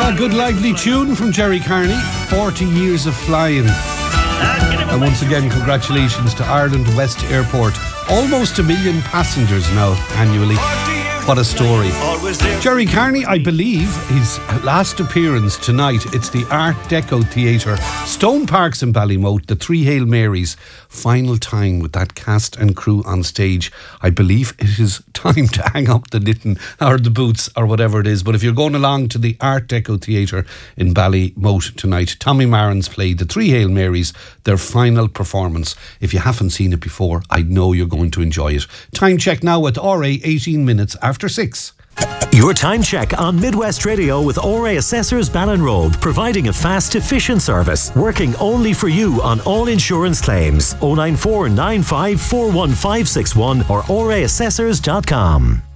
Good lively tune from Jerry Carney, 40 years of flying. And once again, congratulations to Ireland West Airport. Almost 1 million passengers now annually. What a story. Jerry Carney, I believe, his last appearance tonight, it's the Art Deco Theatre, Stone Parks in Ballymote, the Three Hail Marys. Final time with that cast and crew on stage. I believe it is time to hang up the knitting or the boots or whatever it is. But if you're going along to the Art Deco Theatre in Ballymote tonight, Tommy Marin's played the Three Hail Marys, their final performance. If you haven't seen it before, I know you're going to enjoy it. Time check now at RA, 18 minutes after 6. Your time check on Midwest Radio with ORA Assessors Ballinroad, providing a fast, efficient service, working only for you on all insurance claims. 094 95 41561 or oraassessors.com.